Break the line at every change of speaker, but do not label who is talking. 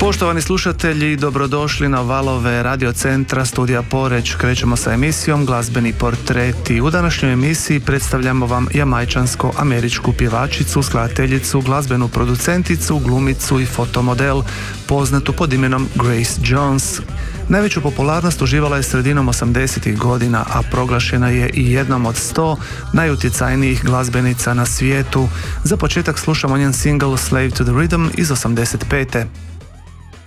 Poštovani slušatelji, dobrodošli na valove Radio Centra Studija Poreč. Krećemo sa emisijom Glazbeni portreti. U današnjoj emisiji predstavljamo vam jamajčansko-američku pjevačicu, skladateljicu, glazbenu producenticu, glumicu i fotomodel, poznatu pod imenom Grace Jones. Najveću popularnost uživala je sredinom 80-ih godina, a proglašena je i jednom od 100 najutjecajnijih glazbenica na svijetu. Za početak slušamo njen single Slave to the Rhythm iz 85.